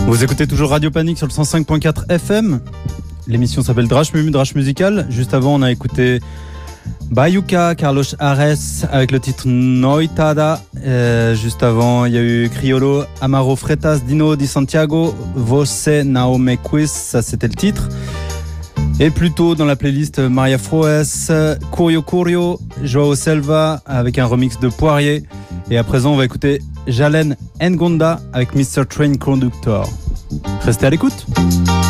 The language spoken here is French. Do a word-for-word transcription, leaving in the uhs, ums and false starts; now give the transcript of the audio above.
Vous écoutez toujours Radio Panique sur le cent cinq point quatre F M. L'émission s'appelle Drash Mumu, Drash Musical. Juste avant, on a écouté Bayuca, Carlos Ares avec le titre Noitada. Euh, juste avant, il y a eu Criollo, Amaro Freitas, Dino Di Santiago, Você Naome Quiz, ça c'était le titre. Et plus tôt dans la playlist, Maria Froes, Curio Curio, Joao Selva avec un remix de Poirier. Et à présent, on va écouter Jalen Ngonda avec mister Train Conductor. Restez à l'écoute.